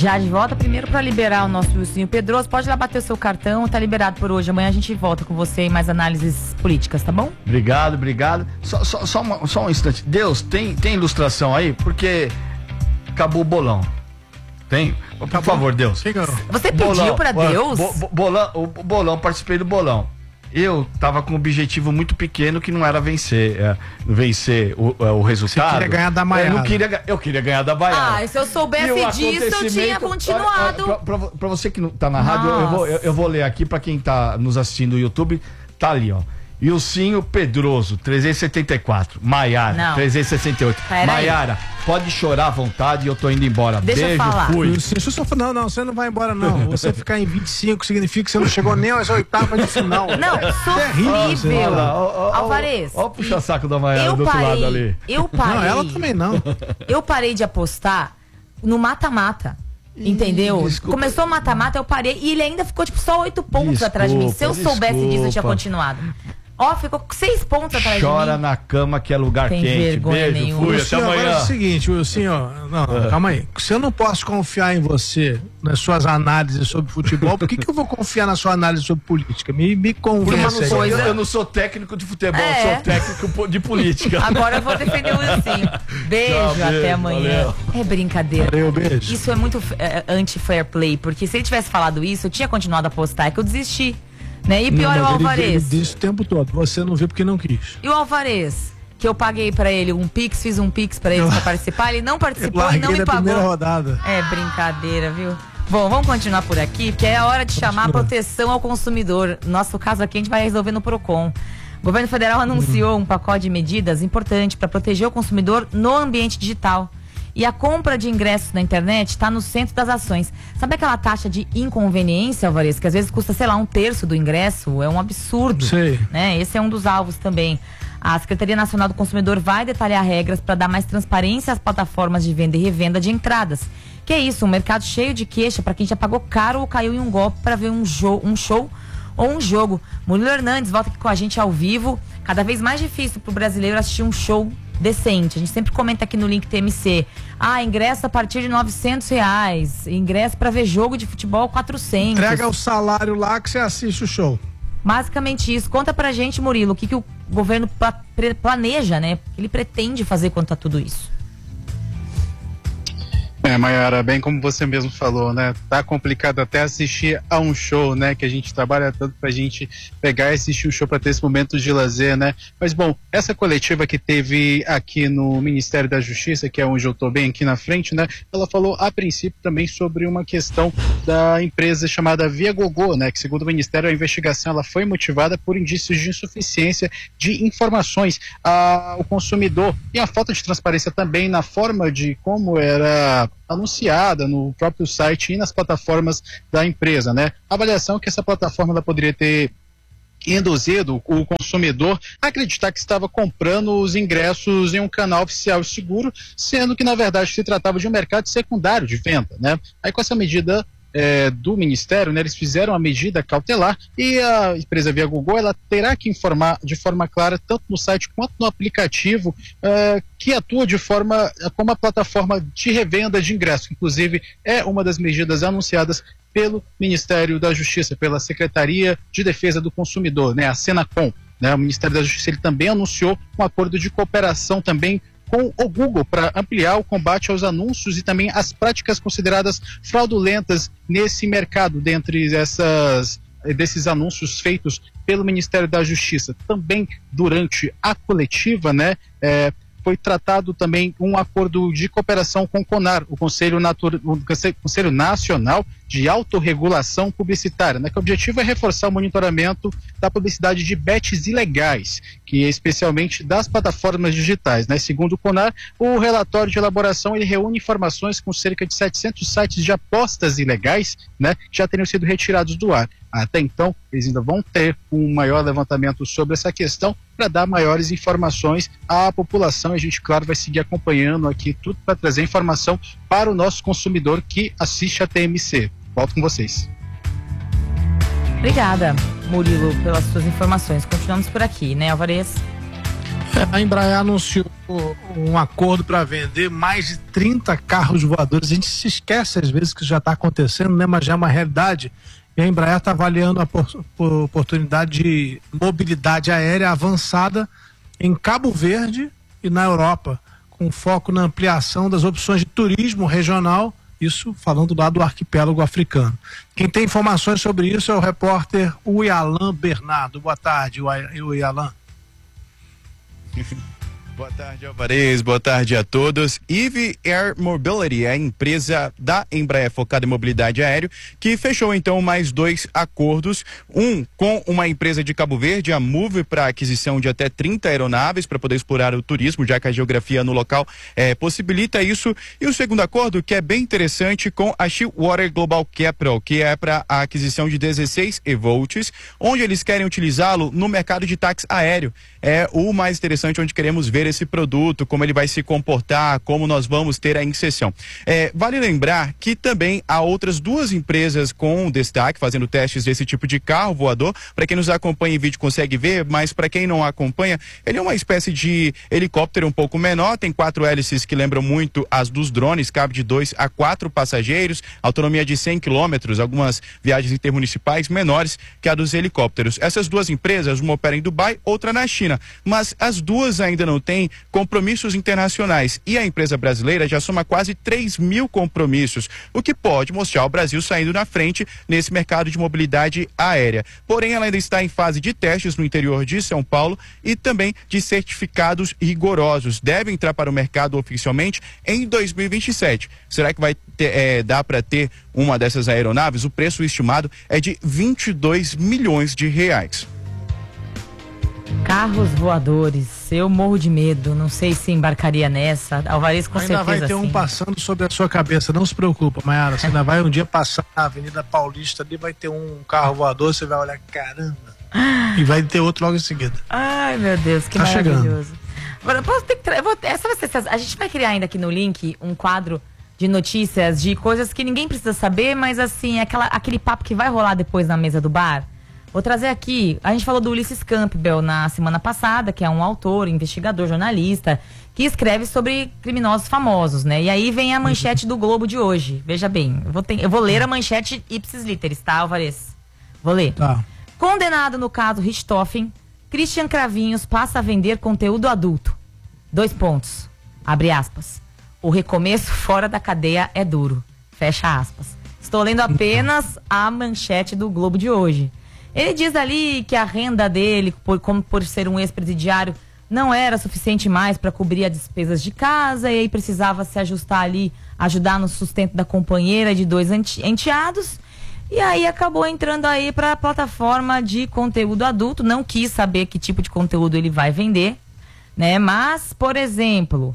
Já de volta, primeiro para liberar o nosso Wilson Pedroso. Pode lá bater o seu cartão, tá liberado por hoje. Amanhã a gente volta com você em mais análises políticas, tá bom? Obrigado. Só um instante. Deus, tem ilustração aí? Porque acabou o bolão. Tem? Por favor, Deus. Você pediu pra Deus? O bolão, participei do bolão. Eu tava com um objetivo muito pequeno que não era vencer o resultado. Você queria ganhar da Maiara. Eu queria ganhar da Maiara. Ah, se eu soubesse disso, eu tinha continuado. Pra você que não tá na rádio, eu vou ler aqui pra quem tá nos assistindo no YouTube. Tá ali, ó. Wilsinho Pedroso, 374. Maiara, 368. Maiara, pode chorar à vontade, eu tô indo embora. Deixa Beijo, eu falar. fui. Não, você não vai embora, não. Você ficar em 25 significa que você não chegou nem às oitavas de final. Não, sofrível. Alvarez. Ó o puxa-saco da Maiara do outro lado ali. Eu parei. Não, ela também não. Eu parei de apostar no mata-mata. Entendeu? Desculpa. Começou o mata-mata, eu parei e ele ainda ficou só 8 pontos atrás de mim. Se eu soubesse disso, eu tinha continuado. Ó, ficou 6 pontos atrás de mim. Chora na cama que é lugar Tem quente. vergonha Beijo, nenhuma. fui, até amanhã. É o seguinte, Wilson, calma aí. Se eu não posso confiar em você, nas suas análises sobre futebol, por que eu vou confiar na sua análise sobre política? Me convença. Eu não sou técnico de futebol, eu sou técnico de política. Agora eu vou defender o Wilson. Beijo, até amanhã. Valeu. É brincadeira. Valeu, beijo. Isso é muito anti-fair play, porque se ele tivesse falado isso, eu tinha continuado a apostar, é que eu desisti. Né? E pior é o Alvarez. Ele disse o tempo todo. Você não viu porque não quis. E o Alvarez, que eu paguei pra ele fiz um pix pra ele pra participar, ele não participou e não me pagou. Primeira rodada. É brincadeira, viu? Bom, vamos continuar por aqui, porque é hora de chamar a proteção ao consumidor. Nosso caso aqui a gente vai resolver no Procon. O governo federal anunciou um pacote de medidas importante para proteger o consumidor no ambiente digital. E a compra de ingressos na internet está no centro das ações. Sabe aquela taxa de inconveniência, Alvarez, que às vezes custa, sei lá, 1/3 do ingresso? É um absurdo. Sei. Né? Esse é um dos alvos também. A Secretaria Nacional do Consumidor vai detalhar regras para dar mais transparência às plataformas de venda e revenda de entradas. Que é isso, um mercado cheio de queixa para quem já pagou caro ou caiu em um golpe para ver um show ou um jogo. Murilo Hernandes volta aqui com a gente ao vivo. Cada vez mais difícil para o brasileiro assistir um show decente. A gente sempre comenta aqui no link TMC. Ingresso a partir de R$900. Ingresso para ver jogo de futebol, 400. Entrega o salário lá que você assiste o show. Basicamente isso. Conta pra gente, Murilo, o que o governo planeja, né? O que ele pretende fazer quanto a tudo isso? Maiara, bem como você mesmo falou, né? Tá complicado até assistir a um show, né? Que a gente trabalha tanto pra gente pegar e assistir um show pra ter esse momento de lazer, né? Mas, bom, essa coletiva que teve aqui no Ministério da Justiça, que é onde eu tô bem aqui na frente, né? Ela falou, a princípio, também sobre uma questão da empresa chamada Viagogo, né? Que, segundo o Ministério, a investigação ela foi motivada por indícios de insuficiência de informações ao consumidor e a falta de transparência também na forma de como era anunciada no próprio site e nas plataformas da empresa, né? A avaliação que essa plataforma ela poderia ter induzido o consumidor a acreditar que estava comprando os ingressos em um canal oficial e seguro, sendo que na verdade se tratava de um mercado secundário de venda, né? Aí com essa medida do Ministério, né, eles fizeram a medida cautelar e a empresa Viagogo ela terá que informar de forma clara, tanto no site quanto no aplicativo, que atua de forma como a plataforma de revenda de ingressos. Inclusive, é uma das medidas anunciadas pelo Ministério da Justiça, pela Secretaria de Defesa do Consumidor, né, a Senacom. Né, o Ministério da Justiça ele também anunciou um acordo de cooperação também com o Google para ampliar o combate aos anúncios e também as práticas consideradas fraudulentas nesse mercado, dentre desses anúncios feitos pelo Ministério da Justiça. Também durante a coletiva, né, foi tratado também um acordo de cooperação com o CONAR, o Conselho Nacional de Autorregulação Publicitária, né, que o objetivo é reforçar o monitoramento da publicidade de bets ilegais, que é especialmente das plataformas digitais, né? Segundo o CONAR, o relatório de elaboração ele reúne informações com cerca de 700 sites de apostas ilegais, né, que já teriam sido retirados do ar. Até então, eles ainda vão ter um maior levantamento sobre essa questão para dar maiores informações à população. A gente, claro, vai seguir acompanhando aqui tudo para trazer informação para o nosso consumidor que assiste a TMC. Volto com vocês. Obrigada, Murilo, pelas suas informações. Continuamos por aqui, né, Alvarez? A Embraer anunciou um acordo para vender mais de 30 carros voadores. A gente se esquece às vezes que isso já está acontecendo, né? Mas já é uma realidade. E a Embraer está avaliando a oportunidade de mobilidade aérea avançada em Cabo Verde e na Europa, com foco na ampliação das opções de turismo regional, isso falando lá do arquipélago africano. Quem tem informações sobre isso é o repórter Uyalan Bernardo. Boa tarde, Uyalan. Boa tarde, Alvarez. Boa tarde a todos. Eve Air Mobility é a empresa da Embraer focada em mobilidade aérea, que fechou então mais 2 acordos, um com uma empresa de Cabo Verde, a Move, para aquisição de até 30 aeronaves para poder explorar o turismo, já que a geografia no local possibilita isso, e o segundo acordo, que é bem interessante, com a Shearwater Global Capital, que é para a aquisição de 16 eVolts, onde eles querem utilizá-lo no mercado de táxi aéreo. É o mais interessante, onde queremos ver esse produto, como ele vai se comportar, como nós vamos ter a inserção. Vale lembrar que também há outras 2 empresas com destaque, fazendo testes desse tipo de carro voador. Para quem nos acompanha em vídeo consegue ver, mas para quem não acompanha, ele é uma espécie de helicóptero um pouco menor, tem 4 hélices que lembram muito as dos drones, cabe de 2 a 4 passageiros, autonomia de 100 km, algumas viagens intermunicipais menores que a dos helicópteros. Essas 2 empresas, uma opera em Dubai, outra na China, mas as 2 ainda não têm compromissos internacionais, e a empresa brasileira já soma quase 3.000 compromissos, o que pode mostrar o Brasil saindo na frente nesse mercado de mobilidade aérea. Porém, ela ainda está em fase de testes no interior de São Paulo e também de certificados rigorosos. Deve entrar para o mercado oficialmente em 2027. Será que vai dar para ter uma dessas aeronaves? O preço estimado é de 22 milhões de reais. Carros voadores, eu morro de medo, não sei se embarcaria nessa. Alvarez com certeza. Ainda vai ter um passando sobre a sua cabeça, não se preocupa, Mayara, você ainda vai um dia passar na Avenida Paulista ali, vai ter um carro voador, você vai olhar, caramba, e vai ter outro logo em seguida. Ai, meu Deus, que maravilhoso. Agora, eu posso ter que a gente vai criar ainda aqui no link um quadro de notícias, de coisas que ninguém precisa saber, mas assim, aquele papo que vai rolar depois na mesa do bar. Vou trazer aqui, a gente falou do Ulisses Campbell na semana passada, que é um autor, investigador, jornalista, que escreve sobre criminosos famosos, né? E aí vem a manchete do Globo de hoje. Veja bem, eu vou ler a manchete ipsis literis, tá, Alvarez? Vou ler. Tá. Condenado no caso Richthofen, Christian Cravinhos passa a vender conteúdo adulto. 2 pontos. Abre aspas. O recomeço fora da cadeia é duro. Fecha aspas. Estou lendo apenas a manchete do Globo de hoje. Ele diz ali que a renda dele, por ser um ex-presidiário, não era suficiente mais para cobrir as despesas de casa, e aí precisava se ajustar ali, ajudar no sustento da companheira de 2 enteados, e aí acabou entrando aí para a plataforma de conteúdo adulto. Não quis saber que tipo de conteúdo ele vai vender, né? Mas, por exemplo,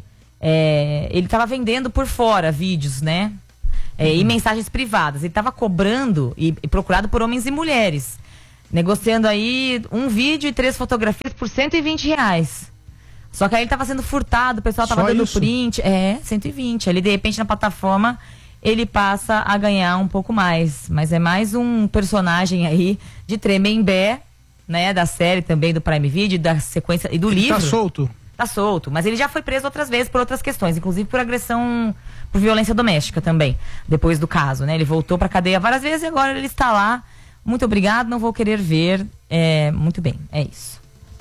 ele estava vendendo por fora vídeos, né? E mensagens privadas. Ele estava cobrando e procurado por homens e mulheres, negociando aí um vídeo e 3 fotografias por R$120. Só que aí ele tava sendo furtado, o pessoal tava dando print. 120. Ali, de repente, na plataforma, ele passa a ganhar um pouco mais. Mas é mais um personagem aí de Tremembé, né? Da série também do Prime Video, da sequência e do livro. Tá solto? Tá solto, mas ele já foi preso outras vezes por outras questões, inclusive por agressão, por violência doméstica também, depois do caso, né? Ele voltou pra cadeia várias vezes e agora ele está lá. Muito obrigado, não vou querer ver. Muito bem, é isso.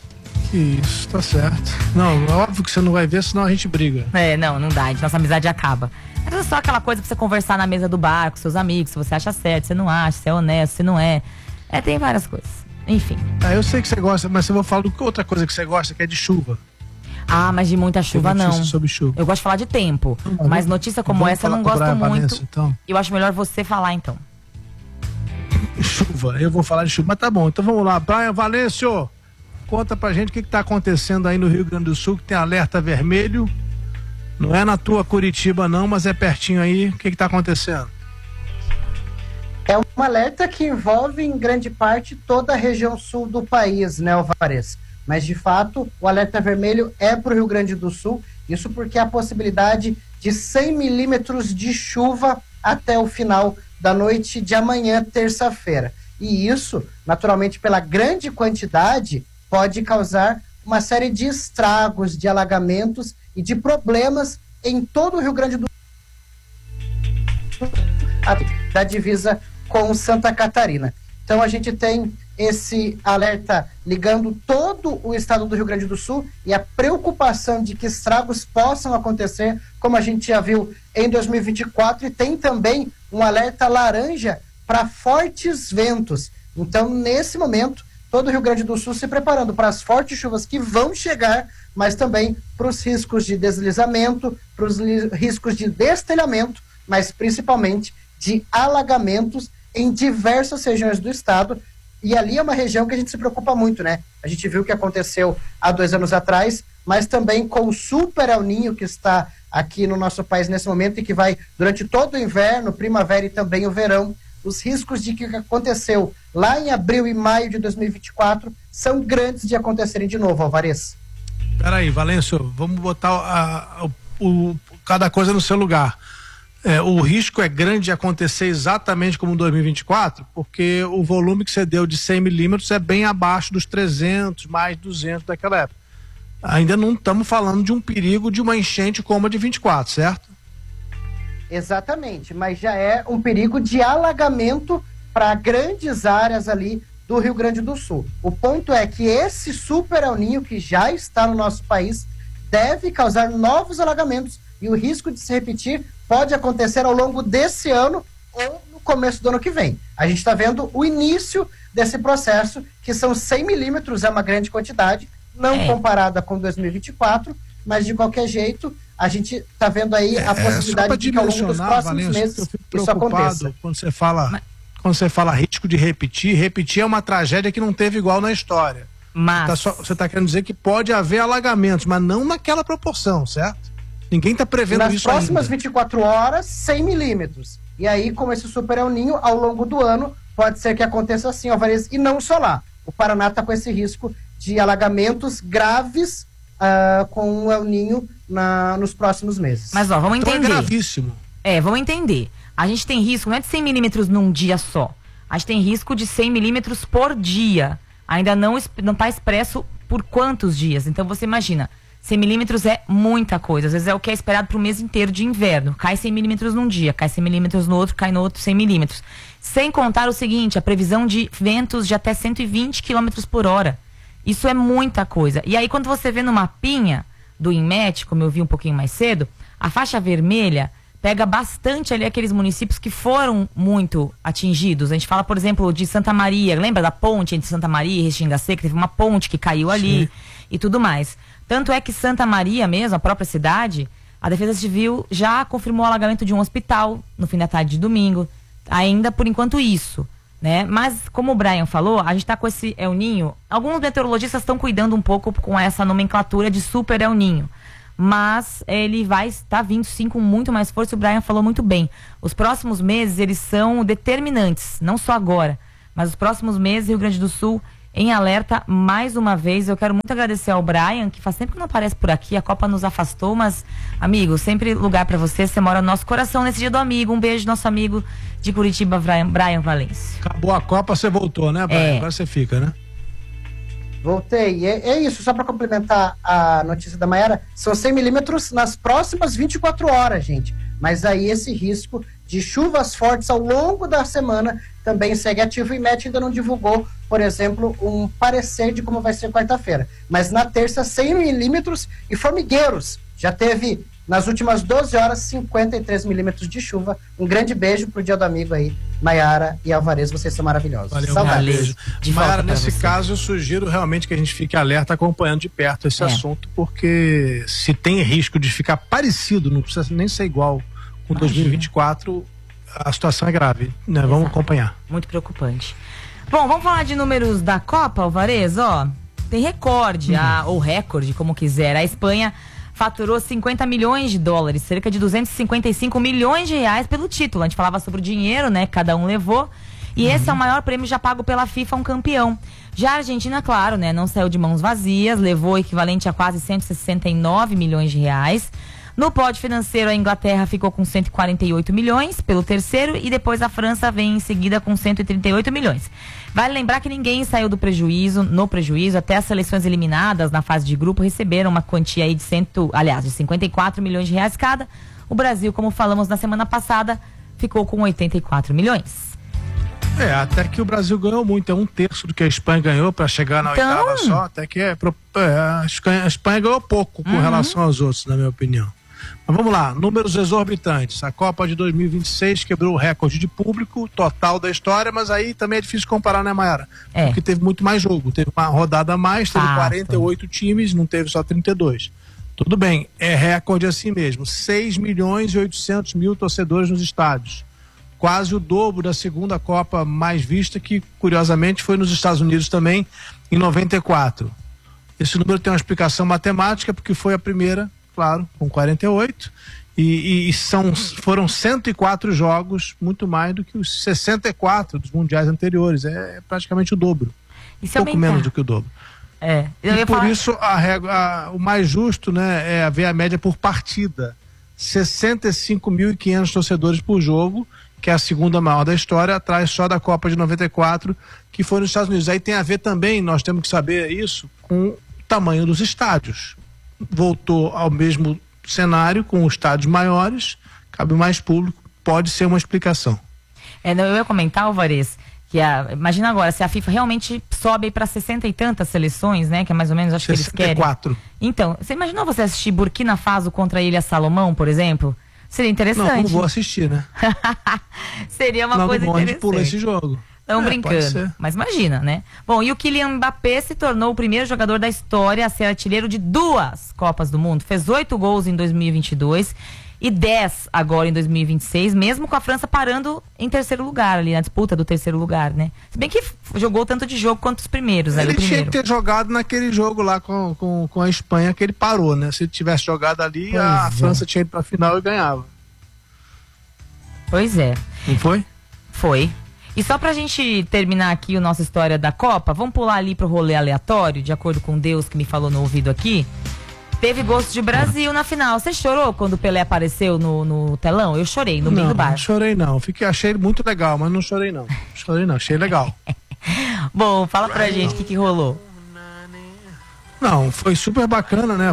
Isso, tá certo. Não, é óbvio que você não vai ver, senão a gente briga. Não dá, nossa amizade acaba. É só aquela coisa pra você conversar na mesa do bar com seus amigos, se você acha certo, se não acha, se é honesto, se não é. Tem várias coisas. Enfim. Eu sei que você gosta, mas eu vou falar de outra coisa que você gosta, que é de chuva. Mas de muita chuva não. Sobre chuva. Eu gosto de falar de tempo, mas notícia como essa eu não gosto muito. Valença, então. Eu acho melhor você falar, então. Chuva, eu vou falar de chuva, mas tá bom, então vamos lá. Brian Valêncio, conta pra gente o que tá acontecendo aí no Rio Grande do Sul, que tem alerta vermelho. Não é na tua Curitiba não, mas é pertinho aí. O que tá acontecendo? É um alerta que envolve em grande parte toda a região sul do país, né, Alvarez? Mas de fato, o alerta vermelho é pro Rio Grande do Sul, isso porque há a possibilidade de 100 milímetros de chuva até o final da noite de amanhã, terça-feira. E isso, naturalmente, pela grande quantidade, pode causar uma série de estragos, de alagamentos e de problemas em todo o Rio Grande do Sul, da divisa com Santa Catarina. Então a gente tem esse alerta ligando todo o estado do Rio Grande do Sul e a preocupação de que estragos possam acontecer, como a gente já viu em 2024, e tem também um alerta laranja para fortes ventos. Então, nesse momento, todo o Rio Grande do Sul se preparando para as fortes chuvas que vão chegar, mas também para os riscos de deslizamento, para os riscos de destelhamento, mas principalmente de alagamentos em diversas regiões do estado. E ali é uma região que a gente se preocupa muito, né? A gente viu o que aconteceu há 2 anos atrás, mas também com o Super El Niño que está aqui no nosso país nesse momento e que vai durante todo o inverno, primavera e também o verão. Os riscos de que o que aconteceu lá em abril e maio de 2024 são grandes de acontecerem de novo, Alvarez. Peraí, Valêncio, vamos botar cada coisa no seu lugar. O risco é grande de acontecer exatamente como em 2024, porque o volume que você deu de 100 milímetros é bem abaixo dos 300, mais 200 daquela época. Ainda não estamos falando de um perigo de uma enchente como a de 24, certo? Exatamente, mas já é um perigo de alagamento para grandes áreas ali do Rio Grande do Sul. O ponto é que esse Super El Niño que já está no nosso país deve causar novos alagamentos e o risco de se repetir pode acontecer ao longo desse ano ou no começo do ano que vem. A gente está vendo o início desse processo, que são 100 milímetros, é uma grande quantidade, não comparada com 2024, mas de qualquer jeito a gente está vendo aí a possibilidade de que ao longo dos próximos meses isso aconteça. Quando você fala risco de repetir é uma tragédia que não teve igual na história. Mas Você está querendo dizer que pode haver alagamentos, mas não naquela proporção, certo? Ninguém está prevendo nas isso próximas ainda. 24 horas, 100 milímetros. E aí, com esse Super El Niño, ao longo do ano, pode ser que aconteça assim, Alvarez, e não só lá. O Paraná está com esse risco de alagamentos graves com o El Niño nos próximos meses. Mas ó, vamos entender. Então é gravíssimo. Vamos entender. A gente tem risco, não é de 100 milímetros num dia só. A gente tem risco de 100 milímetros por dia. Ainda não está expresso por quantos dias. Então você imagina, 100 milímetros é muita coisa. Às vezes é o que é esperado para o mês inteiro de inverno. Cai 100 milímetros num dia, cai 100 milímetros no outro, cai no outro 100 milímetros. Sem contar o seguinte, a previsão de ventos de até 120 quilômetros por hora. Isso é muita coisa. E aí quando você vê no mapinha do INMET, como eu vi um pouquinho mais cedo, a faixa vermelha pega bastante ali aqueles municípios que foram muito atingidos. A gente fala, por exemplo, de Santa Maria. Lembra da ponte entre Santa Maria e Restinga Seca? Teve uma ponte que caiu ali. Sim. E tudo mais. Tanto é que Santa Maria mesmo, a própria cidade, a Defesa Civil já confirmou o alagamento de um hospital no fim da tarde de domingo. Ainda por enquanto isso, né? Mas, como o Brian falou, a gente está com esse El Niño. Alguns meteorologistas estão cuidando um pouco com essa nomenclatura de Super El Niño. Mas ele vai estar vindo sim com muito mais força. O Brian falou muito bem. Os próximos meses, eles são determinantes. Não só agora, mas os próximos meses, Rio Grande do Sul em alerta mais uma vez. Eu quero muito agradecer ao Brian, que faz tempo que não aparece por aqui. A Copa nos afastou, mas, amigo, sempre lugar pra você. Você mora no nosso coração nesse dia do amigo. Um beijo, nosso amigo de Curitiba, Brian Valência. Acabou a Copa, você voltou, né, Brian? Agora você fica, né? Voltei. É isso, só para complementar a notícia da Maiara, são 100 milímetros nas próximas 24 horas, gente. Mas aí esse risco de chuvas fortes ao longo da semana também segue ativo. E o INMET ainda não divulgou, por exemplo, um parecer de como vai ser quarta-feira. Mas na terça, 100 milímetros e formigueiros. Já teve, nas últimas 12 horas, 53 milímetros de chuva. Um grande beijo pro Dia do Amigo aí, Maiara e Alvarez, vocês são maravilhosos. Valeu, beijo. Maiara, nesse caso, eu sugiro realmente que a gente fique alerta, acompanhando de perto esse assunto, porque se tem risco de ficar parecido, não precisa nem ser igual com 2024, a situação é grave, né? Vamos acompanhar. Muito preocupante. Bom, vamos falar de números da Copa, Alvarez, ó. Tem recorde, ou recorde, como quiser. A Espanha faturou 50 milhões de dólares, cerca de 255 milhões de reais pelo título. A gente falava sobre o dinheiro, né? Cada um levou. E esse é o maior prêmio já pago pela FIFA, um campeão. Já a Argentina, claro, né? Não saiu de mãos vazias, levou o equivalente a quase 169 milhões de reais. No pódio financeiro, a Inglaterra ficou com 148 milhões pelo terceiro e depois a França vem em seguida com 138 milhões. Vale lembrar que ninguém saiu no prejuízo, até as seleções eliminadas na fase de grupo receberam uma quantia aí de 54 milhões de reais cada. O Brasil, como falamos na semana passada, ficou com 84 milhões. Até que o Brasil ganhou muito, é 1/3 do que a Espanha ganhou para chegar na oitava só, até que a Espanha ganhou pouco com relação aos outros, na minha opinião. Mas vamos lá, números exorbitantes. A Copa de 2026 quebrou o recorde de público total da história, mas aí também é difícil comparar, né, Mayara? Porque teve muito mais jogo, teve uma rodada a mais, teve 48 times, não teve só 32. Tudo bem, é recorde assim mesmo, 6.800.000 torcedores nos estádios. Quase o dobro da segunda Copa mais vista, que curiosamente foi nos Estados Unidos também, em 94. Esse número tem uma explicação matemática, porque foi a primeira, claro, com 48, e foram 104 jogos, muito mais do que os 64 dos mundiais anteriores. É praticamente o dobro. Pouco menos do que o dobro. Isso o mais justo, né, é ver a média por partida. 65.500 torcedores por jogo, que é a segunda maior da história, atrás só da Copa de 94, que foi nos Estados Unidos. Aí tem a ver também, nós temos que saber isso, com o tamanho dos estádios. Voltou ao mesmo cenário, com os estádios maiores, cabe mais público, pode ser uma explicação. Eu ia comentar, Alvarez, que imagina agora, se a FIFA realmente sobe para 60 e tantas seleções, né, que é mais ou menos, acho 64. Que eles querem. Então, você imaginou você assistir Burkina Faso contra a Ilha Salomão, por exemplo? Seria interessante. Não vou assistir, né? Seria uma coisa interessante. A gente pula esse jogo. Estão brincando, mas imagina, né? Bom, e o Kylian Mbappé se tornou o primeiro jogador da história a ser artilheiro de 2 Copas do Mundo. Fez 8 gols em 2022 e 10 agora em 2026, mesmo com a França parando em terceiro lugar ali, na disputa do terceiro lugar, né? Se bem que jogou tanto de jogo quanto os primeiros. Ele tinha que ter jogado naquele jogo lá com a Espanha, que ele parou, né? Se ele tivesse jogado ali, a França tinha ido pra final e ganhava. Pois é. Não foi? Foi. E só pra gente terminar aqui a nossa história da Copa, vamos pular ali pro rolê aleatório, de acordo com Deus que me falou no ouvido aqui. Teve gosto de Brasil na final. Você chorou quando o Pelé apareceu no telão? Eu chorei no meio do bar. Não chorei não. Achei muito legal, mas não chorei não. Achei legal. Bom, fala pra gente o que rolou. Não, foi super bacana, né?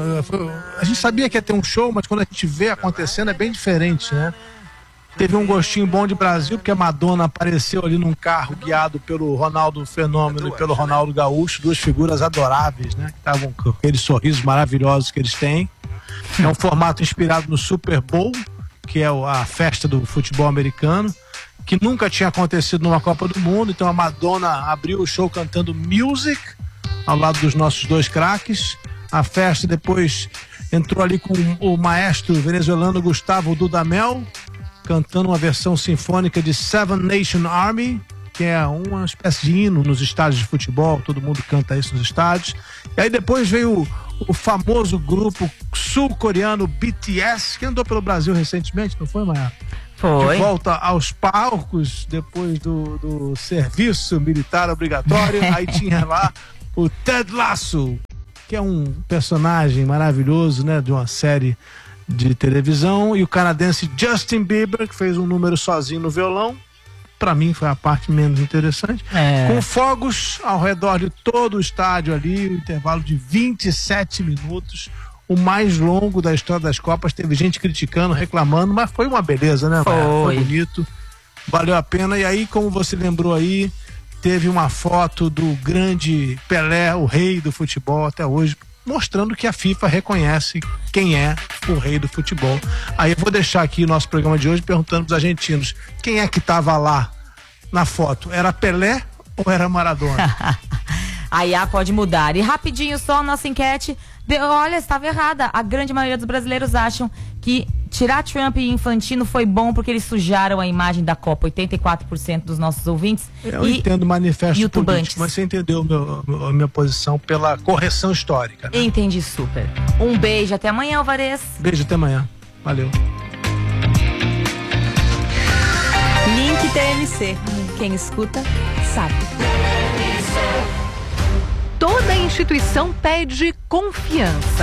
A gente sabia que ia ter um show, mas quando a gente vê acontecendo é bem diferente, né? Teve um gostinho bom de Brasil, porque a Madonna apareceu ali num carro guiado pelo Ronaldo Fenômeno e pelo Ronaldo Gaúcho, 2 figuras adoráveis, né? Que estavam com aqueles sorrisos maravilhosos que eles têm. É um formato inspirado no Super Bowl, que é a festa do futebol americano, que nunca tinha acontecido numa Copa do Mundo. Então a Madonna abriu o show cantando Music, ao lado dos nossos 2 craques. A festa depois entrou ali com o maestro venezuelano Gustavo Dudamel, cantando uma versão sinfônica de Seven Nation Army, que é uma espécie de hino nos estádios de futebol, todo mundo canta isso nos estádios. E aí depois veio o famoso grupo sul-coreano BTS, que andou pelo Brasil recentemente, não foi, Maia? Foi. De volta aos palcos, depois do serviço militar obrigatório. Aí tinha lá o Ted Lasso, que é um personagem maravilhoso, né, de uma série de televisão, e o canadense Justin Bieber, que fez um número sozinho no violão. Pra mim foi a parte menos interessante. Com fogos ao redor de todo o estádio ali, um intervalo de 27 minutos, o mais longo da história das Copas. Teve gente criticando, reclamando, mas foi uma beleza, né? Foi bonito, valeu a pena. E aí, como você lembrou aí, teve uma foto do grande Pelé, o rei do futebol até hoje, mostrando que a FIFA reconhece quem é o rei do futebol. Aí eu vou deixar aqui o nosso programa de hoje perguntando para os argentinos, quem é que estava lá na foto? Era Pelé ou era Maradona? Aí pode mudar. E rapidinho só a nossa enquete. Olha, estava errada. A grande maioria dos brasileiros acham que tirar Trump e Infantino foi bom porque eles sujaram a imagem da Copa. 84% dos nossos ouvintes. Eu entendo o manifesto político, mas você entendeu a minha posição pela correção histórica, né? Entendi super. Um beijo, até amanhã, Alvarez. Beijo, até amanhã. Valeu. Link TMC. Quem escuta, sabe. Toda instituição pede confiança,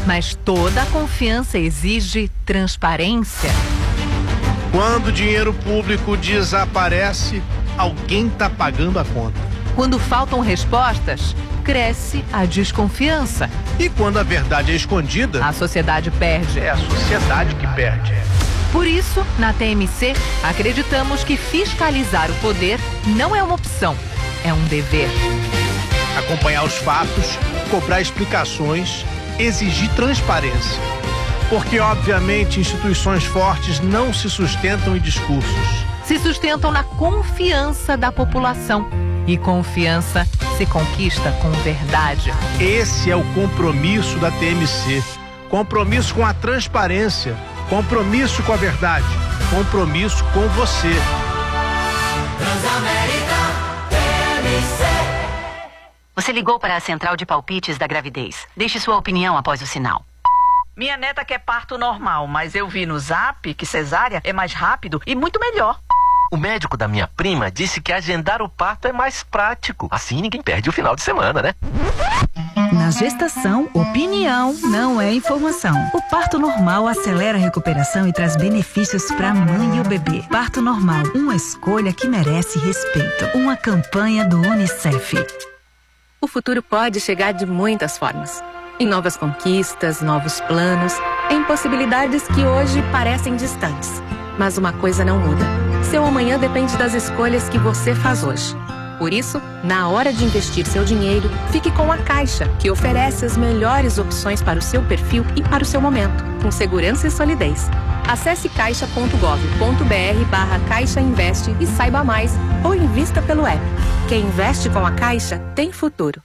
Mas toda a confiança exige transparência. Quando o dinheiro público desaparece, alguém está pagando a conta. Quando faltam respostas, cresce a desconfiança. E quando a verdade é escondida, a sociedade perde. É a sociedade que perde. Por isso, na TMC, acreditamos que fiscalizar o poder não é uma opção, é um dever. Acompanhar os fatos, cobrar explicações, exigir transparência. Porque, obviamente, instituições fortes não se sustentam em discursos. Se sustentam na confiança da população. E confiança se conquista com verdade. Esse é o compromisso da TMC. Compromisso com a transparência. Compromisso com a verdade. Compromisso com você. Transamérica TMC. Você ligou para a central de palpites da gravidez. Deixe sua opinião após o sinal. Minha neta quer parto normal, mas eu vi no Zap que cesárea é mais rápido e muito melhor. O médico da minha prima disse que agendar o parto é mais prático. Assim ninguém perde o final de semana, né? Na gestação, opinião não é informação. O parto normal acelera a recuperação e traz benefícios para a mãe e o bebê. Parto normal, uma escolha que merece respeito. Uma campanha do UNICEF. O futuro pode chegar de muitas formas. Em novas conquistas, novos planos, em possibilidades que hoje parecem distantes. Mas uma coisa não muda. Seu amanhã depende das escolhas que você faz hoje. Por isso, na hora de investir seu dinheiro, fique com a Caixa, que oferece as melhores opções para o seu perfil e para o seu momento, com segurança e solidez. Acesse caixa.gov.br/Caixa Investe e saiba mais, ou invista pelo app. Quem investe com a Caixa tem futuro.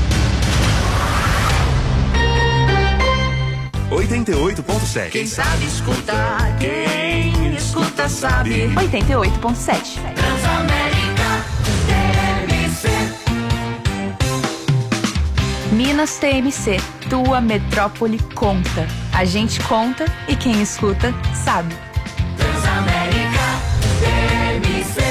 88.7. Quem sabe escutar, quem escuta sabe. 88.7. Transamérica TMC. Minas TMC, tua metrópole conta. A gente conta e quem escuta sabe. Transamérica TMC.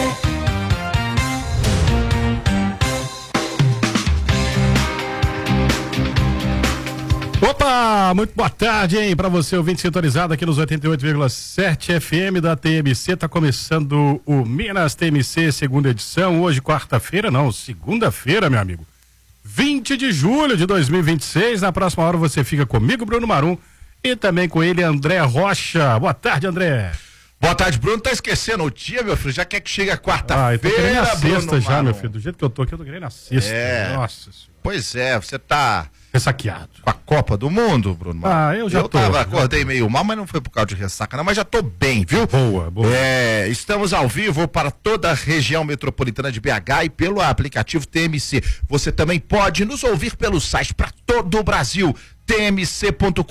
Opa, muito boa tarde, hein, pra você, ouvinte sintonizado aqui nos 88,7 FM da TMC. Tá começando o Minas TMC, segunda edição, hoje segunda-feira, meu amigo, 20 de julho de 2026. Na próxima hora você fica comigo, Bruno Marum, e também com ele, André Rocha. Boa tarde, André. Boa tarde, Bruno. Tá esquecendo o dia, meu filho? Já quer que chegue a quarta-feira, eu tô querendo na sexta Bruno já, Marum. meu filho. Do jeito que eu tô aqui, eu tô querendo na sexta. Nossa senhora. Pois é, você tá ressaqueado com a Copa do Mundo, Bruno Marum. Eu já tô. Acordei meio mal, mas não foi por causa de ressaca não, mas já tô bem, viu? Boa. Estamos ao vivo para toda a região metropolitana de BH e pelo aplicativo TMC. Você também pode nos ouvir pelo site para todo o Brasil, tmc.com.br,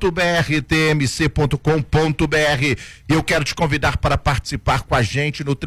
tmc.com.br. Eu quero te convidar para participar com a gente no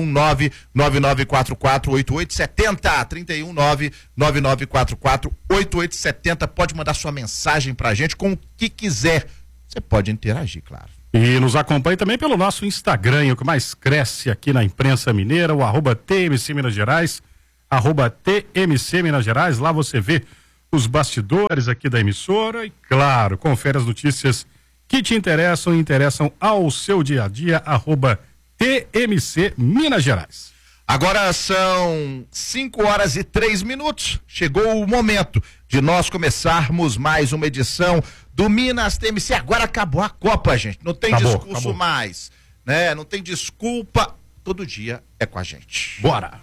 319-9944-8870, 319-9944-8870. Pode mandar sua mensagem pra gente com o que quiser. Você pode interagir, claro. E nos acompanhe também pelo nosso Instagram, o que mais cresce aqui na imprensa mineira, o @TMC Minas Gerais, @TMC Minas Gerais. Lá você vê os bastidores aqui da emissora e, claro, confere as notícias que te interessam e interessam ao seu dia a dia, @TMC Minas Gerais. Agora são 5h03. Chegou o momento de nós começarmos mais uma edição do Minas TMC. Agora acabou a Copa, gente. Não tem discurso mais, né? Não tem desculpa. Todo dia é com a gente. Bora!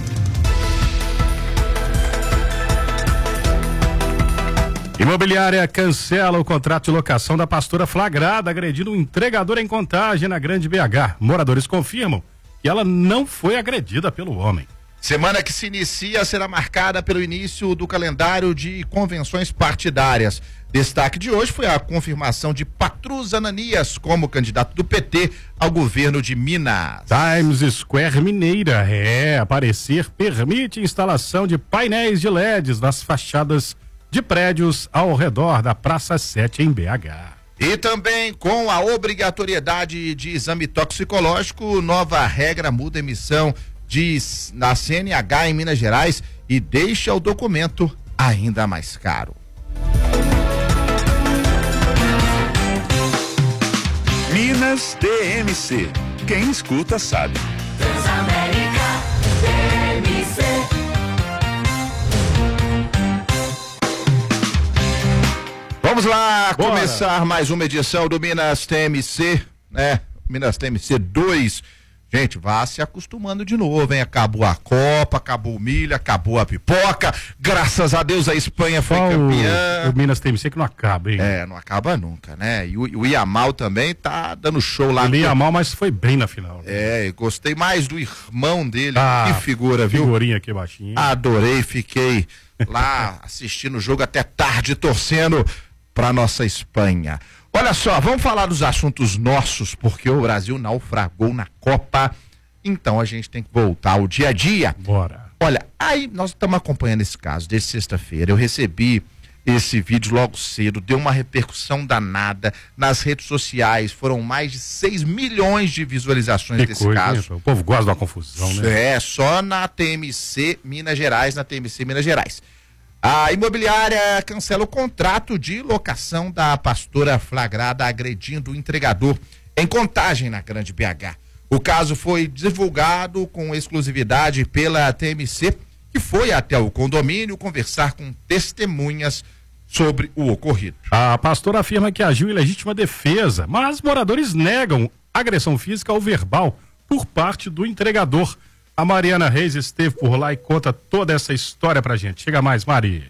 Imobiliária cancela o contrato de locação da pastora flagrada agredindo um entregador em Contagem na Grande BH. Moradores confirmam que ela não foi agredida pelo homem. Semana que se inicia será marcada pelo início do calendário de convenções partidárias. Destaque de hoje foi a confirmação de Patrus Ananias como candidato do PT ao governo de Minas. Times Square Mineira, aparecer permite instalação de painéis de LEDs nas fachadas de prédios ao redor da Praça 7 em BH. E também com a obrigatoriedade de exame toxicológico, nova regra muda a emissão na CNH em Minas Gerais e deixa o documento ainda mais caro. Minas TMC. Quem escuta sabe. Transamérica TMC. Vamos lá começar mais uma edição do Minas TMC, né? Minas TMC 2. Gente, vá se acostumando de novo, hein? Acabou a Copa, acabou o milho, acabou a pipoca. Graças a Deus a Espanha foi campeã. O Minas TMC que não acaba, hein? Não acaba nunca, né? E o Yamal também tá dando show lá. Ele ia mal, mas foi bem na final. Gostei mais do irmão dele. Que figura, viu? Figurinha aqui baixinho. Adorei, fiquei lá assistindo o jogo até tarde, torcendo pra nossa Espanha. Olha só, vamos falar dos assuntos nossos, porque o Brasil naufragou na Copa, então a gente tem que voltar ao dia a dia. Bora. Olha, aí nós estamos acompanhando esse caso desde sexta-feira, eu recebi esse vídeo logo cedo, deu uma repercussão danada nas redes sociais, foram mais de 6 milhões de visualizações desse caso. O povo gosta da confusão, né? Só na TMC Minas Gerais, A imobiliária cancela o contrato de locação da pastora flagrada agredindo o entregador em Contagem, na Grande BH. O caso foi divulgado com exclusividade pela TMC, que foi até o condomínio conversar com testemunhas sobre o ocorrido. A pastora afirma que agiu em legítima defesa, mas moradores negam agressão física ou verbal por parte do entregador. A Mariana Reis esteve por lá e conta toda essa história pra gente. Chega mais, Mari.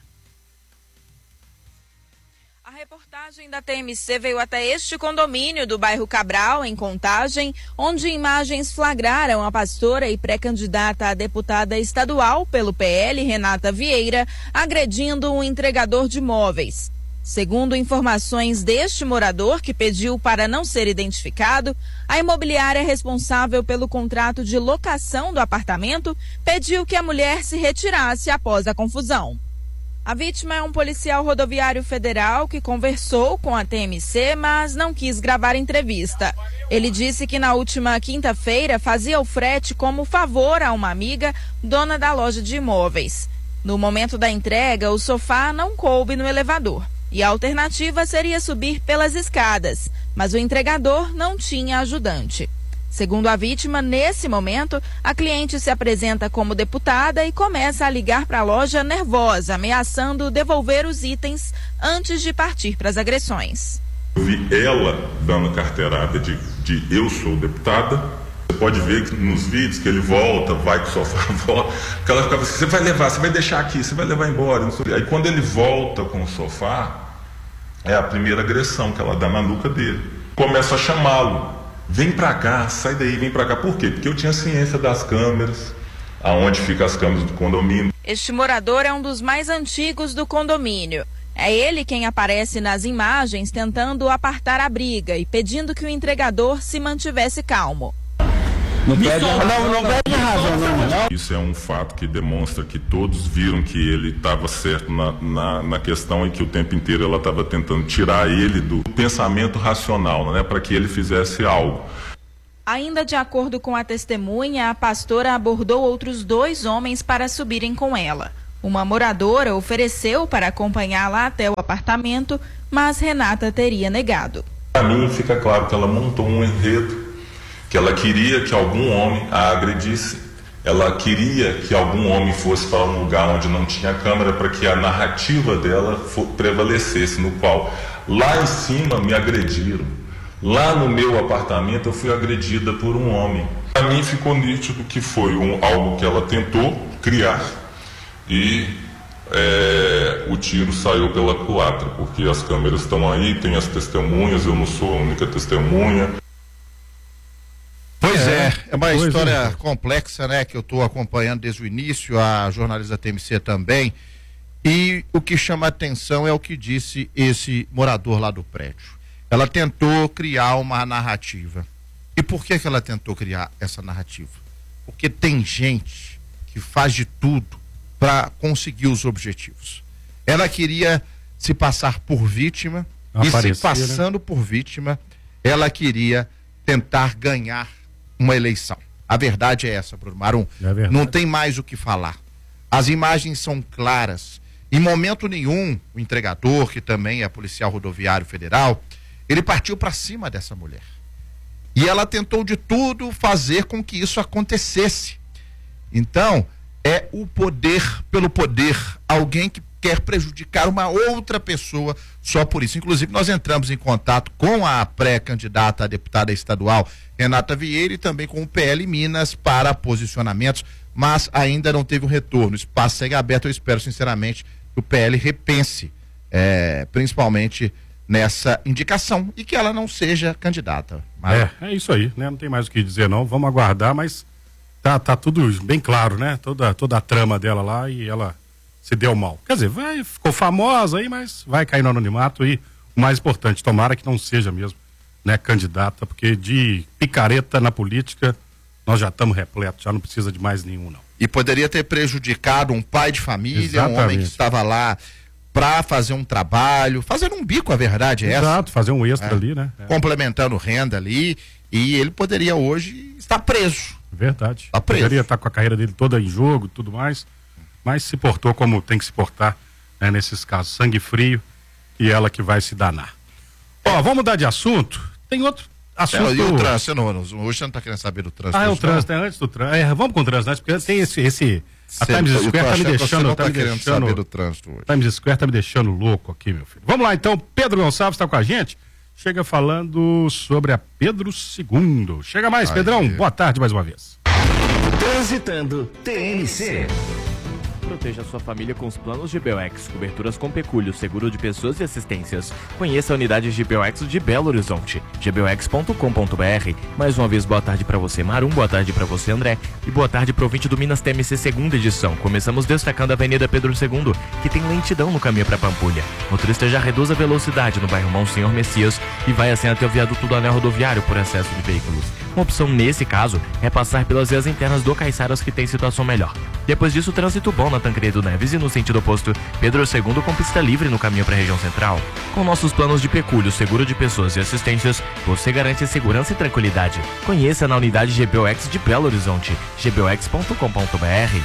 A reportagem da TMC veio até este condomínio do bairro Cabral, em Contagem, onde imagens flagraram a pastora e pré-candidata a deputada estadual pelo PL, Renata Vieira, agredindo um entregador de móveis. Segundo informações deste morador, que pediu para não ser identificado, a imobiliária responsável pelo contrato de locação do apartamento pediu que a mulher se retirasse após a confusão. A vítima é um policial rodoviário federal que conversou com a TMC, mas não quis gravar entrevista. Ele disse que na última quinta-feira fazia o frete como favor a uma amiga, dona da loja de imóveis. No momento da entrega, o sofá não coube no elevador. E a alternativa seria subir pelas escadas, mas o entregador não tinha ajudante. Segundo a vítima, nesse momento, a cliente se apresenta como deputada e começa a ligar para a loja nervosa, ameaçando devolver os itens antes de partir para as agressões. Eu vi ela dando carteirada de eu sou deputada. Você pode ver que nos vídeos que ele volta, vai com o sofá, volta, porque ela ficava assim, você vai levar, você vai deixar aqui, você vai levar embora. Não sei. Aí quando ele volta com o sofá, é a primeira agressão que ela dá na nuca dele. Começa a chamá-lo, vem pra cá, sai daí, vem pra cá. Por quê? Porque eu tinha ciência das câmeras, aonde ficam as câmeras do condomínio. Este morador é um dos mais antigos do condomínio. É ele quem aparece nas imagens tentando apartar a briga e pedindo que o entregador se mantivesse calmo. Não perde razão, não. Isso é um fato que demonstra que todos viram que ele estava certo na questão e que o tempo inteiro ela estava tentando tirar ele do pensamento racional, né, para que ele fizesse algo. Ainda de acordo com a testemunha, a pastora abordou outros 2 homens para subirem com ela. Uma moradora ofereceu para acompanhá-la até o apartamento, mas Renata teria negado. Para mim fica claro que ela montou um enredo, que ela queria que algum homem a agredisse, ela queria que algum homem fosse para um lugar onde não tinha câmera para que a narrativa dela prevalecesse, no qual lá em cima me agrediram, lá no meu apartamento eu fui agredida por um homem. Para mim ficou nítido que foi algo que ela tentou criar e o tiro saiu pela culatra, porque as câmeras estão aí, tem as testemunhas, eu não sou a única testemunha. Pois é uma história complexa, né, que eu estou acompanhando desde o início, a jornalista TMC também, e o que chama a atenção é o que disse esse morador lá do prédio. Ela tentou criar uma narrativa. E por que ela tentou criar essa narrativa? Porque tem gente que faz de tudo para conseguir os objetivos. Ela queria se passar por vítima, e se passando por vítima, ela queria tentar ganhar uma eleição. A verdade é essa, Bruno Marum. Não tem mais o que falar. As imagens são claras. Em momento nenhum, o entregador, que também é policial rodoviário federal, ele partiu para cima dessa mulher. E ela tentou de tudo fazer com que isso acontecesse. Então, é o poder pelo poder, alguém que quer prejudicar uma outra pessoa só por isso. Inclusive, nós entramos em contato com a pré-candidata a deputada estadual Renata Vieira e também com o PL Minas para posicionamentos, mas ainda não teve um retorno. O espaço segue aberto. Eu espero sinceramente que o PL repense, principalmente nessa indicação, e que ela não seja candidata. Mas... É isso aí, né? Não tem mais o que dizer não, vamos aguardar, mas tá tudo bem claro, né? Toda a trama dela lá, e ela se deu mal. Quer dizer, ficou famosa aí, mas vai cair no anonimato, e o mais importante, tomara que não seja mesmo, né, candidata, porque de picareta na política nós já estamos repletos, já não precisa de mais nenhum, não. E poderia ter prejudicado um pai de família, Exatamente. Um homem que estava lá para fazer um trabalho, fazendo um bico, a verdade é essa. Exato, fazer um extra ali, né? Complementando renda ali, e ele poderia hoje estar preso. Verdade. Está preso. Poderia estar com a carreira dele toda em jogo e tudo mais, mas se portou como tem que se portar, né, nesses casos, sangue frio, e ela que vai se danar. Ó, vamos mudar de assunto. Tem outro assunto. E o trânsito, hoje você não está querendo saber do trânsito. O trânsito, antes do trânsito. Vamos com o trânsito antes, porque tem a Times Square tá me deixando. Saber do trânsito hoje. Times Square tá me deixando louco aqui, meu filho. Vamos lá, então. Pedro Gonçalves está com a gente. Chega falando sobre a Pedro II. Chega mais, Pedrão. Boa tarde mais uma vez. Transitando TMC. Proteja sua família com os planos GBOX, coberturas com pecúlio, seguro de pessoas e assistências. Conheça a unidade GBOX de Belo Horizonte, gbox.com.br. Mais uma vez, boa tarde para você, Marum, boa tarde para você, André, e boa tarde pro ouvinte do Minas TMC segunda edição. Começamos destacando a Avenida Pedro II, que tem lentidão no caminho para Pampulha. O motorista já reduz a velocidade no bairro Monsenhor Messias e vai assim até o viaduto do anel rodoviário por excesso de veículos. Uma opção nesse caso é passar pelas vias internas do Caiçaras, que tem situação melhor. Depois disso, trânsito bom na Tancredo Neves e no sentido oposto, Pedro II com pista livre no caminho para a região central. Com nossos planos de pecúlio, seguro de pessoas e assistências, você garante segurança e tranquilidade. Conheça na unidade GBOX de Belo Horizonte, gbox.com.br.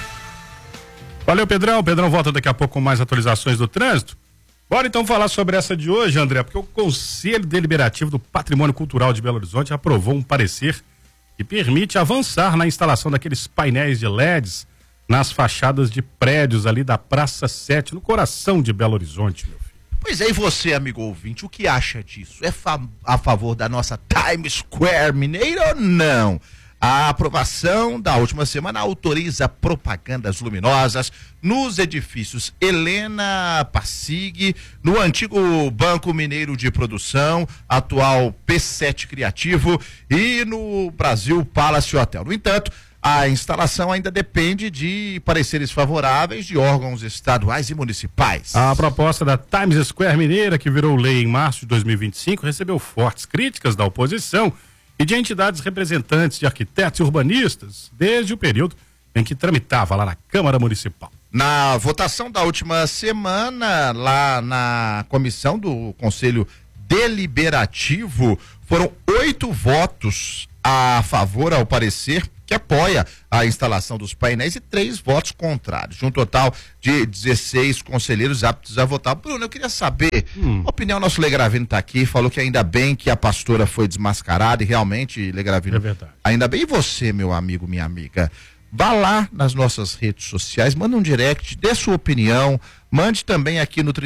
Valeu, Pedrão. Pedrão volta daqui a pouco com mais atualizações do trânsito. Bora então falar sobre essa de hoje, André, porque o Conselho Deliberativo do Patrimônio Cultural de Belo Horizonte aprovou um parecer que permite avançar na instalação daqueles painéis de LEDs nas fachadas de prédios ali da Praça 7, no coração de Belo Horizonte, meu filho. Pois é, e você, amigo ouvinte, o que acha disso? É a favor da nossa Times Square mineira ou não? A aprovação da última semana autoriza propagandas luminosas nos edifícios Helena Passig, no antigo Banco Mineiro de Produção, atual P7 Criativo, e no Brasil Palace Hotel. No entanto, a instalação ainda depende de pareceres favoráveis de órgãos estaduais e municipais. A proposta da Times Square mineira, que virou lei em março de 2025, recebeu fortes críticas da oposição e de entidades representantes de arquitetos e urbanistas, desde o período em que tramitava lá na Câmara Municipal. Na votação da última semana, lá na comissão do Conselho Deliberativo, foram 8 votos a favor ao parecer, que apoia a instalação dos painéis, e 3 votos contrários, de um total de 16 conselheiros aptos a votar. Bruno, eu queria saber, a opinião, nosso Legravino está aqui, falou que ainda bem que a pastora foi desmascarada, e realmente, Legravino, é verdade. Ainda bem. E você, meu amigo, minha amiga, vá lá nas nossas redes sociais, manda um direct, dê sua opinião, mande também aqui no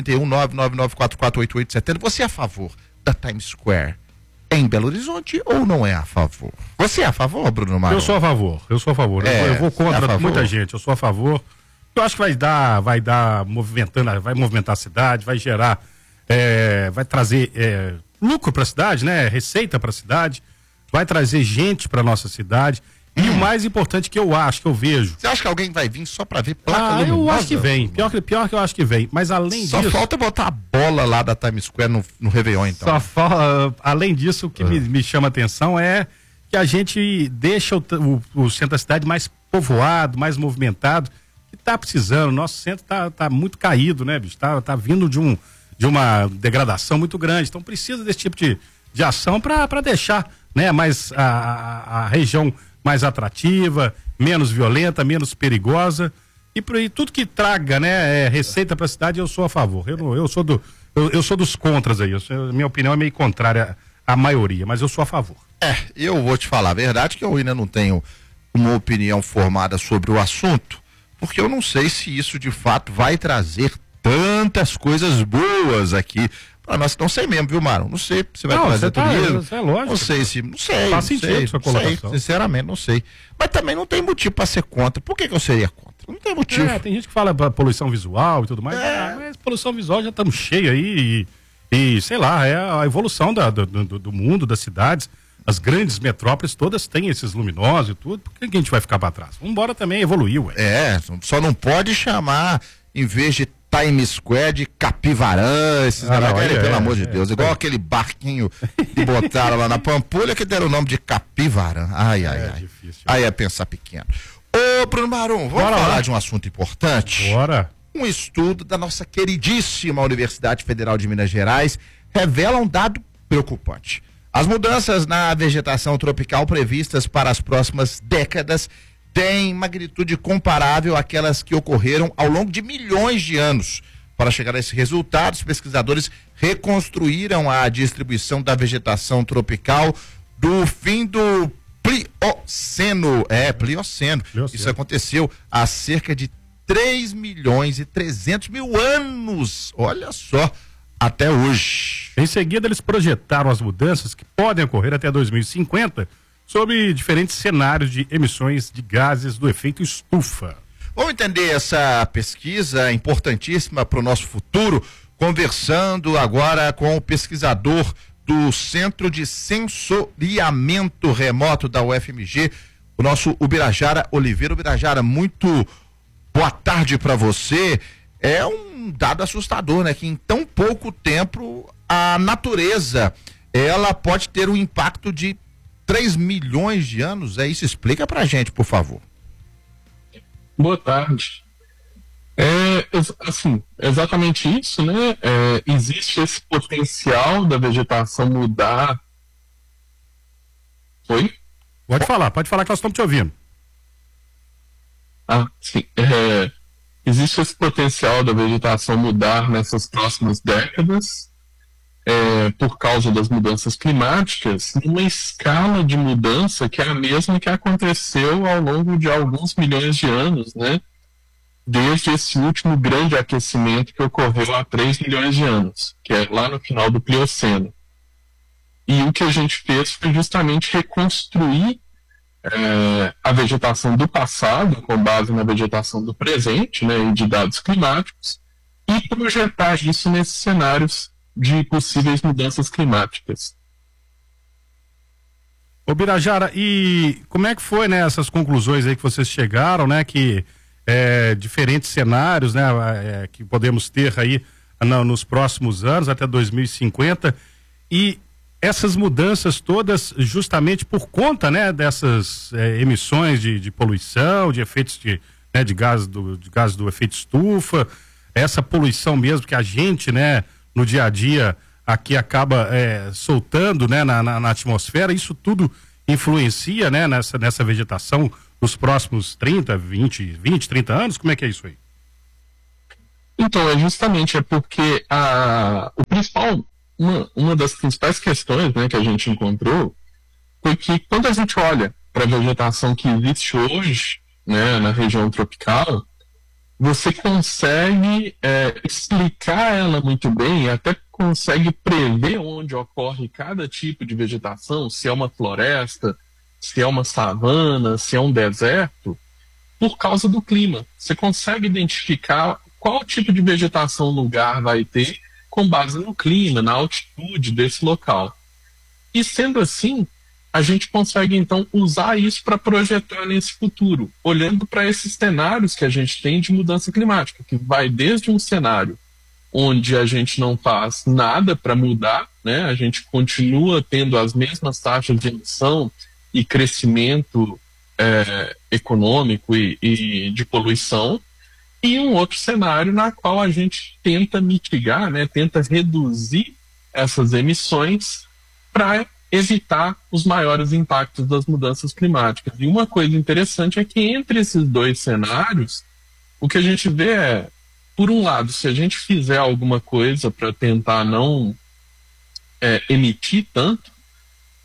31999448870. Você é a favor da Times Square em Belo Horizonte ou não é a favor? Você é a favor, Bruno Mauro? Eu sou a favor. Eu vou contra muita gente, eu sou a favor. Eu acho que vai movimentar a cidade, vai gerar, vai trazer lucro para a cidade, né? Receita para a cidade, vai trazer gente para nossa cidade. E o mais importante que eu vejo. Você acha que alguém vai vir só pra ver placa luminosa? Eu acho que vem. Pior que eu acho que vem. Mas além disso. Só falta botar a bola lá da Times Square no Réveillon, então. Além disso, o que me chama a atenção é que a gente deixa o centro da cidade mais povoado, mais movimentado, que tá precisando. Nosso centro tá muito caído, né, bicho? Tá vindo de uma degradação muito grande. Então precisa desse tipo de ação para deixar, né, mais a região mais atrativa, menos violenta, menos perigosa, e tudo que traga, né, receita para a cidade, eu sou a favor. Eu sou dos contras aí. Minha opinião é meio contrária à maioria, mas eu sou a favor. Eu vou te falar a verdade que eu ainda não tenho uma opinião formada sobre o assunto, porque eu não sei se isso de fato vai trazer tantas coisas boas aqui para nós. Não sei mesmo, viu, Mário? Não sei se vai trazer turismo. É lógico. Não sei se. Não sei. Faz sentido sua colocação. Sinceramente, não sei. Mas também não tem motivo para ser contra. Por que eu seria contra? Não tem motivo. Tem gente que fala poluição visual e tudo mais. Mas poluição visual já estamos cheios aí e sei lá, é a evolução do mundo, das cidades. As grandes metrópoles todas têm esses luminosos e tudo. Por que a gente vai ficar para trás? Vamos embora também, evoluiu. Só não pode chamar, em vez de Times Square, de Capivarã, esses negócios, pelo amor de Deus. Igual aquele barquinho que botaram lá na Pampulha que deram o nome de Capivarã. Ai. Difícil. Aí é pensar pequeno. Ô, Bruno Marum, vamos falar de um assunto importante? Bora. Um estudo da nossa queridíssima Universidade Federal de Minas Gerais revela um dado preocupante. As mudanças na vegetação tropical previstas para as próximas décadas têm magnitude comparável àquelas que ocorreram ao longo de milhões de anos. Para chegar a esse resultado, os pesquisadores reconstruíram a distribuição da vegetação tropical do fim do Plioceno. Plioceno. Isso aconteceu há cerca de 3 milhões e 300 mil anos. Olha só, até hoje. Em seguida, eles projetaram as mudanças que podem ocorrer até 2050 sob diferentes cenários de emissões de gases do efeito estufa. Vamos entender essa pesquisa importantíssima para o nosso futuro, conversando agora com o pesquisador do Centro de Sensoriamento Remoto da UFMG, o nosso Ubirajara Oliveira. Ubirajara, muito boa tarde para você. É um dado assustador, né? Que em tão pouco tempo a natureza, ela pode ter um impacto de 3 milhões de anos. É isso? Explica pra gente, por favor. Boa tarde. Assim, exatamente isso, né? Existe esse potencial da vegetação mudar. Oi? Pode falar que nós estamos te ouvindo. Sim. Existe esse potencial da vegetação mudar nessas próximas décadas, por causa das mudanças climáticas, numa escala de mudança que é a mesma que aconteceu ao longo de alguns milhões de anos, né? Desde esse último grande aquecimento que ocorreu há 3 milhões de anos, que é lá no final do Plioceno. E o que a gente fez foi justamente reconstruir a vegetação do passado, com base na vegetação do presente, né, e de dados climáticos, e projetar isso nesses cenários de possíveis mudanças climáticas. Ô Birajara, e como é que foi, né, essas conclusões aí que vocês chegaram, né, que diferentes cenários, né, que podemos ter aí nos próximos anos, até 2050, e essas mudanças todas justamente por conta, né, dessas emissões de poluição, de efeitos de gás do efeito estufa, essa poluição mesmo que a gente, né, no dia a dia aqui acaba soltando, né, na atmosfera. Isso tudo influencia, né, nessa vegetação nos próximos 30 anos? Como é que é isso aí? Então, justamente porque o principal, uma das principais questões, né, que a gente encontrou foi que quando a gente olha para a vegetação que existe hoje, né, na região tropical, você consegue explicar ela muito bem e até consegue prever onde ocorre cada tipo de vegetação, se é uma floresta, se é uma savana, se é um deserto, por causa do clima. Você consegue identificar qual tipo de vegetação o lugar vai ter com base no clima, na altitude desse local. E sendo assim, a gente consegue então usar isso para projetar nesse futuro, olhando para esses cenários que a gente tem de mudança climática, que vai desde um cenário onde a gente não faz nada para mudar, né? A gente continua tendo as mesmas taxas de emissão e crescimento econômico e de poluição, e um outro cenário na qual a gente tenta mitigar, né, tenta reduzir essas emissões para evitar os maiores impactos das mudanças climáticas. E uma coisa interessante é que entre esses dois cenários, o que a gente vê é, por um lado, se a gente fizer alguma coisa para tentar não emitir tanto,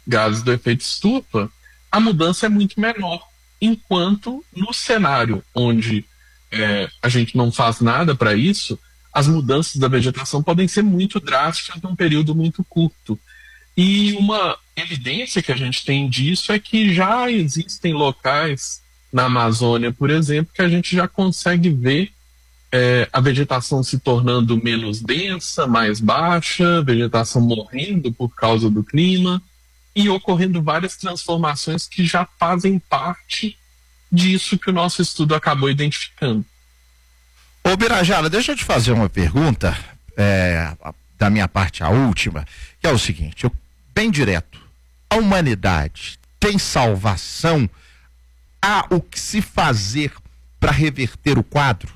gases do efeito estufa, a mudança é muito menor. Enquanto no cenário onde a gente não faz nada para isso, as mudanças da vegetação podem ser muito drásticas num período muito curto. E uma evidência que a gente tem disso é que já existem locais na Amazônia, por exemplo, que a gente já consegue ver a vegetação se tornando menos densa, mais baixa, vegetação morrendo por causa do clima e ocorrendo várias transformações que já fazem parte disso que o nosso estudo acabou identificando. Ô Birajara, deixa eu te fazer uma pergunta, da minha parte a última, que é o seguinte, bem direto, a humanidade tem salvação? Há o que se fazer para reverter o quadro?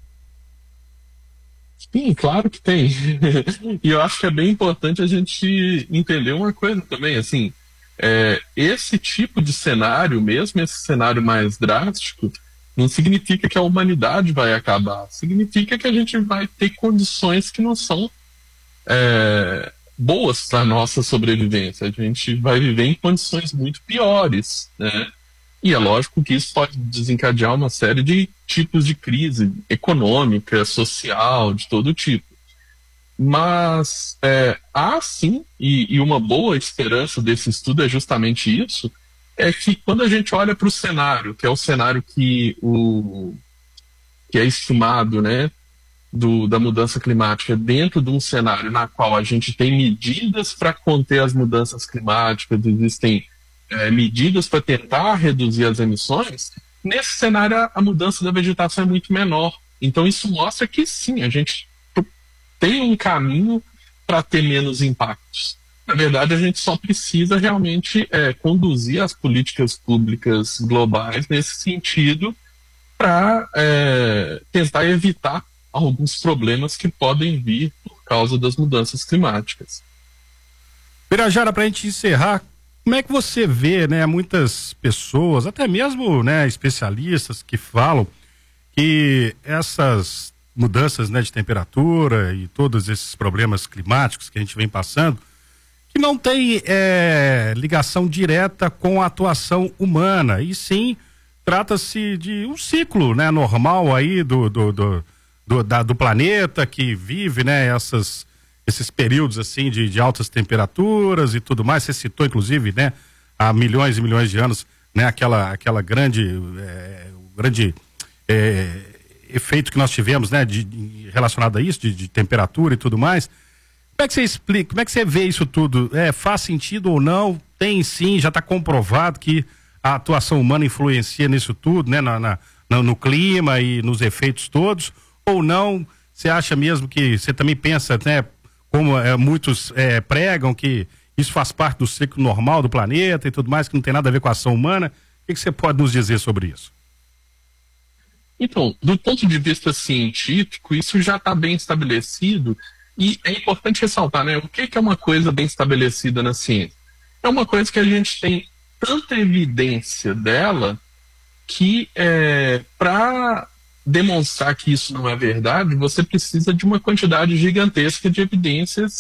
Sim, claro que tem. E eu acho que é bem importante a gente entender uma coisa também, assim, esse tipo de cenário, mesmo esse cenário mais drástico, não significa que a humanidade vai acabar, significa que a gente vai ter condições que não são boas para a nossa sobrevivência, a gente vai viver em condições muito piores, né? E é lógico que isso pode desencadear uma série de tipos de crise econômica, social, de todo tipo. Mas há sim, e uma boa esperança desse estudo é justamente isso, é que quando a gente olha para o cenário, que é o cenário que é estimado, né, da mudança climática, dentro de um cenário na qual a gente tem medidas para conter as mudanças climáticas, existem medidas para tentar reduzir as emissões, nesse cenário a mudança da vegetação é muito menor. Então isso mostra que sim, a gente tem um caminho para ter menos impactos. Na verdade, a gente só precisa realmente conduzir as políticas públicas globais nesse sentido para tentar evitar alguns problemas que podem vir por causa das mudanças climáticas. Birajara, para a gente encerrar, como é que você vê, né, muitas pessoas, até mesmo, né, especialistas que falam que essas mudanças, né, de temperatura e todos esses problemas climáticos que a gente vem passando, que não tem ligação direta com a atuação humana, e sim trata-se de um ciclo, né, normal aí do planeta que vive, né, esses períodos assim de altas temperaturas e tudo mais. Você citou inclusive, né, há milhões e milhões de anos, né, aquela grande efeito que nós tivemos, né, relacionado a isso, de temperatura e tudo mais. Como é que você explica, como é que você vê isso tudo? Faz sentido ou não? Tem sim, já está comprovado que a atuação humana influencia nisso tudo, né, no clima e nos efeitos todos, ou não? Você acha mesmo que, você também pensa, né, como muitos pregam, que isso faz parte do ciclo normal do planeta e tudo mais, que não tem nada a ver com a ação humana? O que você pode nos dizer sobre isso? Então, do ponto de vista científico, isso já está bem estabelecido, e é importante ressaltar, né, o que é uma coisa bem estabelecida na ciência? É uma coisa que a gente tem tanta evidência dela que para demonstrar que isso não é verdade, você precisa de uma quantidade gigantesca de evidências